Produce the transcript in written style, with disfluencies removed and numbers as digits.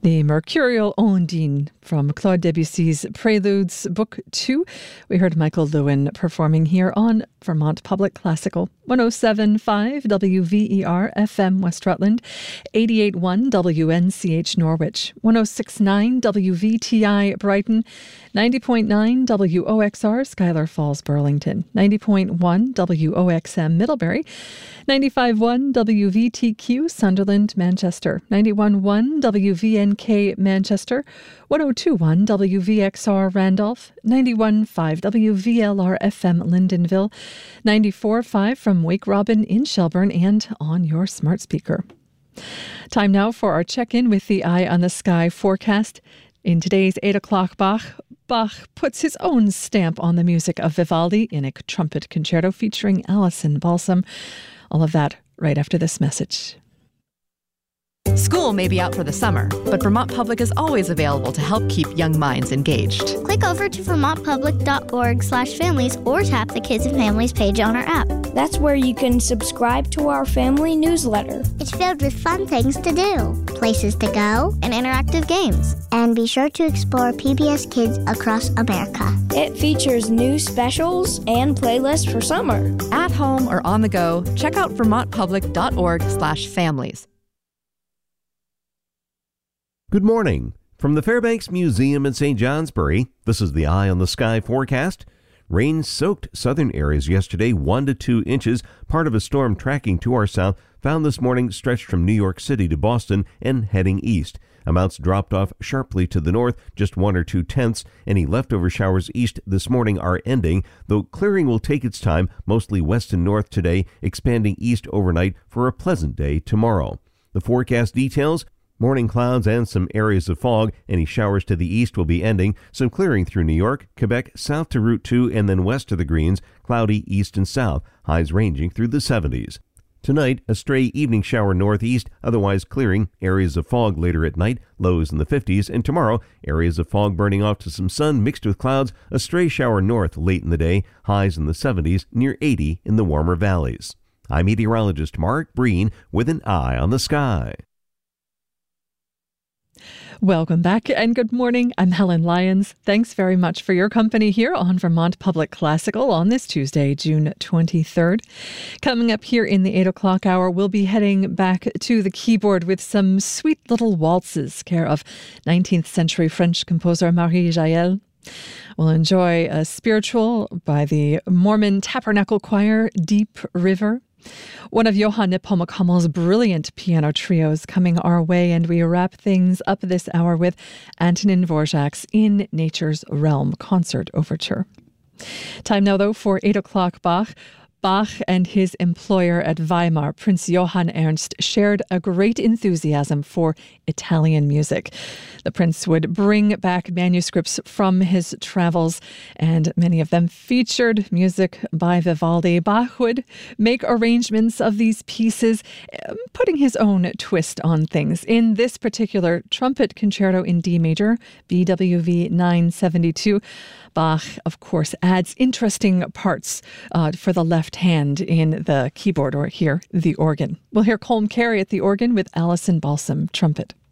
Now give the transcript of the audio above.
The Mercurial Ondine from Claude Debussy's Preludes, Book 2. We heard Michael Lewin performing here on Vermont Public Classical. 107.5 WVER FM West Rutland, 88.1 WNCH Norwich, 106.9 WVTI Brighton, 90.9 WOXR Schuyler Falls Burlington, 90.1 WOXM Middlebury, 95.1 WVTQ Sunderland Manchester, 91.1 WVNK Manchester, 102.1 WVXR Randolph, 91.5 WVLR FM Lyndonville, 94.5 from Wake Robin in Shelburne and on your smart speaker. Time now for our check-in with the Eye on the Sky forecast. In today's 8 o'clock Bach puts his own stamp on the music of Vivaldi in a trumpet concerto featuring Alison Balsam. All of that right after this message. School may be out for the summer, but Vermont Public is always available to help keep young minds engaged. Click over to vermontpublic.org/families or tap the Kids and Families page on our app. That's where you can subscribe to our family newsletter. It's filled with fun things to do, places to go, and interactive games. And be sure to explore PBS Kids across America. It features new specials and playlists for summer. At home or on the go, check out vermontpublic.org/families. Good morning. From the Fairbanks Museum in St. Johnsbury, this is the Eye on the Sky forecast. Rain soaked southern areas yesterday, 1 to 2 inches. Part of a storm tracking to our south found this morning stretched from New York City to Boston and heading east. Amounts dropped off sharply to the north, just 1 or 2 tenths. Any leftover showers east this morning are ending, though clearing will take its time, mostly west and north today, expanding east overnight for a pleasant day tomorrow. The forecast details: morning clouds and some areas of fog. Any showers to the east will be ending. Some clearing through New York, Quebec, south to Route 2, and then west to the Greens. Cloudy east and south. Highs ranging through the 70s. Tonight, a stray evening shower northeast, otherwise clearing. Areas of fog later at night, lows in the 50s. And tomorrow, areas of fog burning off to some sun mixed with clouds. A stray shower north late in the day. Highs in the 70s, near 80 in the warmer valleys. I'm meteorologist Mark Breen with an Eye on the Sky. Welcome back and good morning. I'm Helen Lyons. Thanks very much for your company here on Vermont Public Classical on this Tuesday, June 23rd. Coming up here in the 8 o'clock hour, we'll be heading back to the keyboard with some sweet little waltzes, care of 19th century French composer Marie Jaël. We'll enjoy a spiritual by the Mormon Tabernacle Choir, Deep River. One of Johann Nepomuk-Hummel's brilliant piano trios coming our way, and we wrap things up this hour with Antonin Dvorak's In Nature's Realm concert overture. Time now, though, for 8 o'clock Bach. Bach and his employer at Weimar, Prince Johann Ernst, shared a great enthusiasm for Italian music. The prince would bring back manuscripts from his travels, and many of them featured music by Vivaldi. Bach would make arrangements of these pieces, putting his own twist on things. In this particular trumpet concerto in D major, BWV 972, Bach, of course, adds interesting parts for the left hand in the keyboard, or here, the organ. We'll hear Colm Carey at the organ with Alison Balsam trumpet.